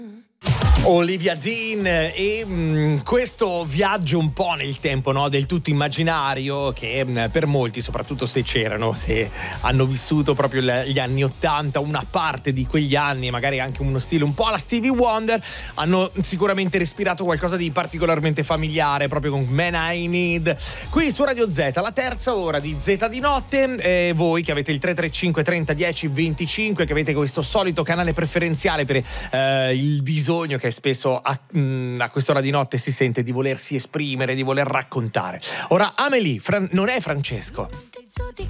Olivia Dean e questo viaggio un po' nel tempo, no? Del tutto immaginario che per molti, soprattutto se hanno vissuto proprio gli anni '80, una parte di quegli anni, magari anche uno stile un po' alla Stevie Wonder, hanno sicuramente respirato qualcosa di particolarmente familiare proprio con Man I Need. Qui su Radio Z, la terza ora di Z di notte, voi che avete il 335 30 10 25, che avete questo solito canale preferenziale per il bisogno che spesso a quest'ora di notte si sente di volersi esprimere, di voler raccontare. Ora Amélie non è Francesco.